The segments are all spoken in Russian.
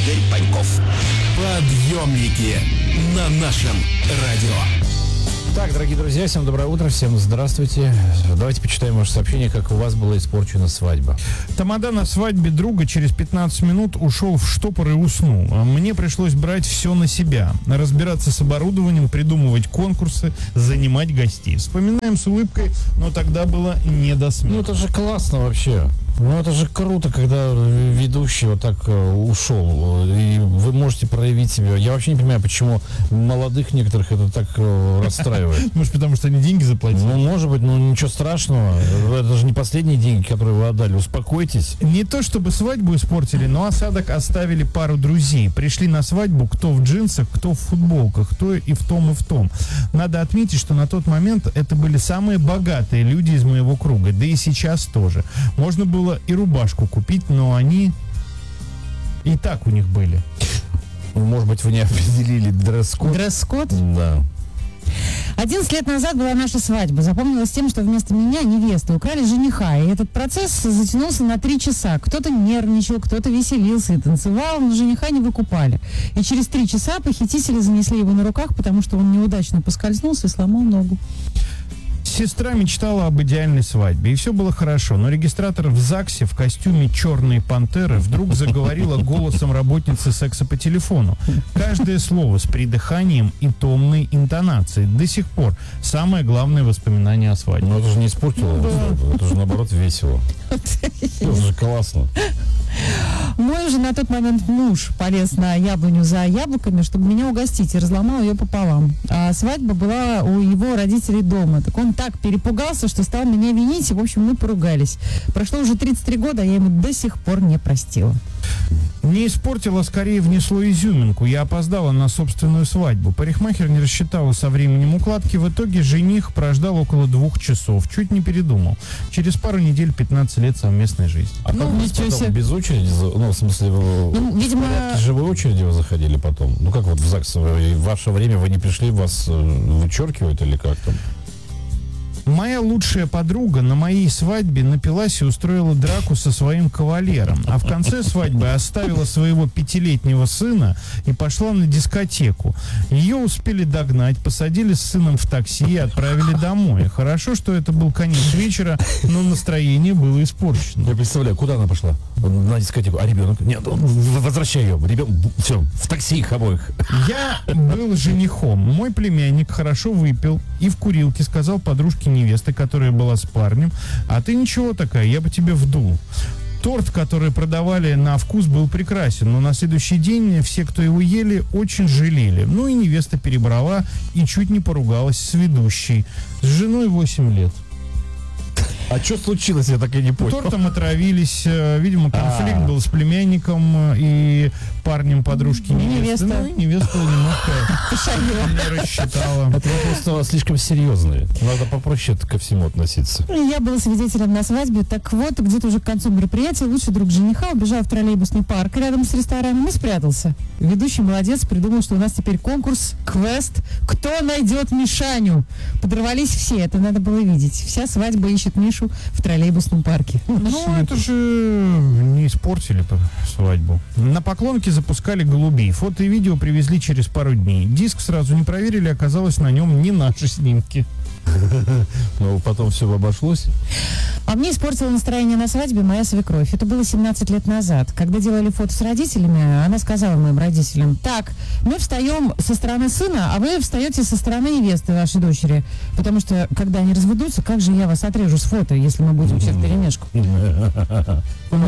Игорь Паньков. Подъемники на нашем радио. Так, дорогие друзья, всем доброе утро, всем здравствуйте. Давайте почитаем ваше сообщение, как у вас была испорчена свадьба. Тамада на свадьбе друга через 15 минут ушел в штопор и уснул. Мне пришлось брать все на себя. Разбираться с оборудованием, придумывать конкурсы, занимать гостей. Вспоминаем с улыбкой, но тогда было не до смеха. Ну, это же классно вообще. Ну, это же круто, когда ведущий вот так ушел, и вы можете проявить себя. Я вообще не понимаю, почему молодых некоторых это так расстраивает. Может, потому что они деньги заплатили? Ну, может быть, ну ничего страшного. Это же не последние деньги, которые вы отдали. Успокойтесь. Не то чтобы свадьбу испортили, но осадок оставили пару друзей. Пришли на свадьбу кто в джинсах, кто в футболках, кто и в том, и в том. Надо отметить, что на тот момент это были самые богатые люди из моего круга, да и сейчас тоже. Можно было и рубашку купить, но они и так у них были. Может быть, вы не определили дресс-код? Дресс-код? Да. 11 лет назад была наша свадьба. Запомнилась тем, что вместо меня невесты украли жениха. И этот процесс затянулся на 3 часа. Кто-то нервничал, кто-то веселился и танцевал, но жениха не выкупали. И через 3 часа похитители занесли его на руках, потому что он неудачно поскользнулся и сломал ногу. Сестра мечтала об идеальной свадьбе, и все было хорошо, но регистратор в ЗАГСе в костюме черной пантеры вдруг заговорила голосом работницы секса по телефону. Каждое слово с придыханием и томной интонацией. До сих пор самое главное воспоминание о свадьбе. Но это же не испортило, это же наоборот весело. Это же классно. Мой уже на тот момент муж полез на яблоню за яблоками, чтобы меня угостить, и разломал ее пополам. А свадьба была у его родителей дома. Так он так перепугался, что стал меня винить, и, в общем, мы поругались. Прошло уже 33 года, а я ему до сих пор не простила. Не испортила, скорее внесло изюминку. Я опоздала на собственную свадьбу. Парикмахер не рассчитала со временем укладки. В итоге жених прождал около 2 часов. Чуть не передумал. Через пару недель 15 лет совместной жизни. А как вы потом без очереди, ну, в смысле, видимо, в порядке живой очереди вы заходили потом? Ну, как вот в ЗАГС, в ваше время вы не пришли, вас вычеркивают или как там? Моя лучшая подруга на моей свадьбе напилась и устроила драку со своим кавалером. А в конце свадьбы оставила своего 5-летнего сына и пошла на дискотеку. Ее успели догнать, посадили с сыном в такси и отправили домой. Хорошо, что это был конец вечера, но настроение было испорчено. Я представляю, куда она пошла? На дискотеку. А ребенок? Нет, возвращай ее. Все, в такси их обоих. Я был женихом. Мой племянник хорошо выпил и в курилке сказал подружке невесты, которая была с парнем: а ты ничего такая, я бы тебе вдул. Торт, который продавали на вкус, был прекрасен, но на следующий день все, кто его ели, очень жалели. Ну и невеста перебрала и чуть не поругалась с ведущей. С женой 8 лет. А что случилось, я так и не понял. Тортом отравились, видимо, конфликт был с племянником и парнем подружки невесты. Ну и невеста немножко не рассчитала. Это вопрос слишком серьезный. Надо попроще ко всему относиться. Я была свидетелем на свадьбе. Так вот, где-то уже к концу мероприятия лучший друг жениха убежал в троллейбусный парк рядом с рестораном и спрятался. Ведущий молодец, придумал, что у нас теперь конкурс, квест «Кто найдет Мишаню?». Подорвались все, это надо было видеть. Вся свадьба ищет Мишу в троллейбусном парке. Ну, это же не испортили свадьбу. На поклонке запускали голубей. Фото и видео привезли через пару дней. Диск сразу не проверили, оказалось, на нем не наши снимки. Но потом все обошлось. А мне испортила настроение на свадьбе моя свекровь. Это было 17 лет назад. Когда делали фото с родителями, она сказала моим родителям: так, мы встаем со стороны сына, а вы встаете со стороны невесты вашей дочери. Потому что, когда они разведутся, как же я вас отрежу с фото, если мы будем все вперемешку? Это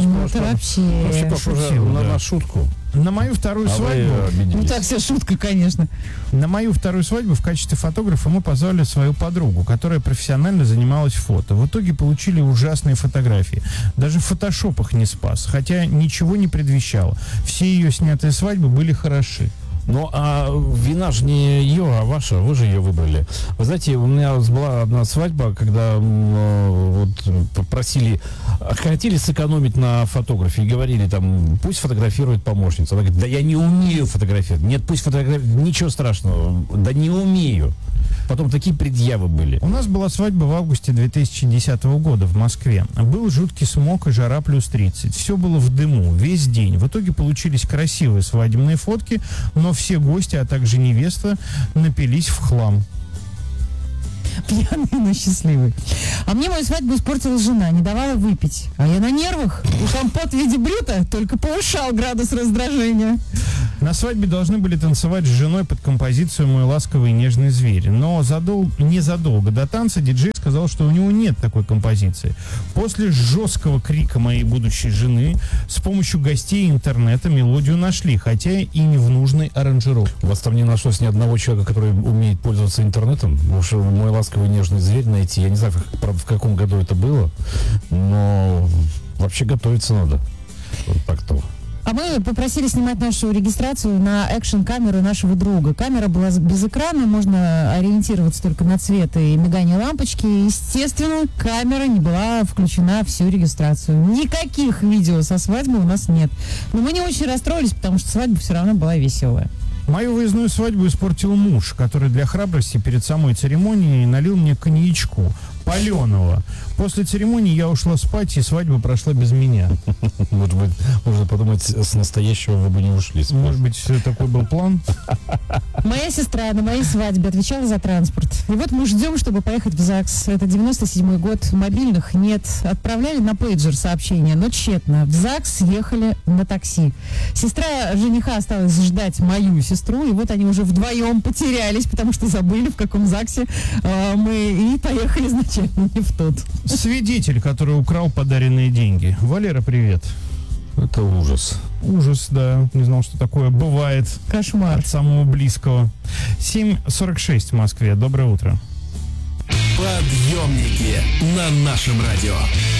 вообще похоже на шутку. На мою вторую свадьбу... Ну так вся шутка, конечно. На мою вторую свадьбу в качестве фотографа мы позвали свою подругу, которая профессионально занималась фото. В итоге получили ужасные фотографии. Даже фотошоп их не спас, хотя ничего не предвещало. Все ее снятые свадьбы были хороши. Ну, а вина же не ее, а ваша, вы же ее выбрали. Вы знаете, у меня была одна свадьба, когда вот попросили, хотели сэкономить на фотографии, и говорили там, пусть фотографирует помощница. Она говорит: да я не умею фотографировать. Нет, пусть фотографирует, ничего страшного, да не умею. Потом такие предъявы были. У нас была свадьба в августе 2010 года в Москве. Был жуткий смог и жара плюс 30. Все было в дыму весь день. В итоге получились красивые свадебные фотки, но все гости, а также невеста, напились в хлам. Пьяный, но счастливый. А мне мою свадьбу испортила жена, не давала выпить. А я на нервах. И компот в виде блюда только повышал градус раздражения. На свадьбе должны были танцевать с женой под композицию «Мой ласковый и нежный зверь». Но незадолго до танца диджей сказал, что у него нет такой композиции. После жесткого крика моей будущей жены с помощью гостей и интернета мелодию нашли, хотя и не в нужной аранжировке. У вас там не нашлось ни одного человека, который умеет пользоваться интернетом? Уж «Мой ласковый и нежный зверь» найти. Я не знаю, правда, в каком году это было, но вообще готовиться надо. Вот так-то. А мы попросили снимать нашу регистрацию на экшн-камеру нашего друга. Камера была без экрана, можно ориентироваться только на цвет и мигание лампочки. Естественно, камера не была включена всю регистрацию. Никаких видео со свадьбы у нас нет. Но мы не очень расстроились, потому что свадьба все равно была веселая. Мою выездную свадьбу испортил муж, который для храбрости перед самой церемонией налил мне коньячку паленого. После церемонии я ушла спать, и свадьба прошла без меня. Может быть, можно подумать, с настоящего вы бы не ушли. Может быть, такой был план? Моя сестра на моей свадьбе отвечала за транспорт. И вот мы ждем, чтобы поехать в ЗАГС. Это 97-й год, мобильных нет. Отправляли на пейджер сообщения, но тщетно. В ЗАГС ехали на такси. Сестра жениха осталась ждать мою сестру, и вот они уже вдвоем потерялись, потому что забыли, в каком ЗАГСе мы, и поехали, значит, не в тот. Свидетель, который украл подаренные деньги. Валера, привет. Это ужас. Ужас, да. Не знал, что такое бывает. Кошмар. От самого близкого. 7:46 в Москве. Доброе утро. Подъемники на нашем радио.